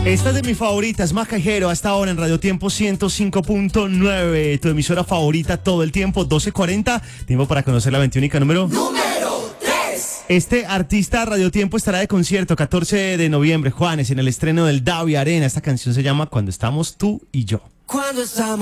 Esta es de mis favoritas, Macajero, hasta ahora en Radio Tiempo 105.9, tu emisora favorita todo el tiempo, 12:40, tiempo para conocer la 21 número 3. Este artista Radio Tiempo estará de concierto 14 de noviembre, Juanes, en el estreno del Davi Arena. Esta canción se llama Cuando estamos tú y yo. Cuando estamos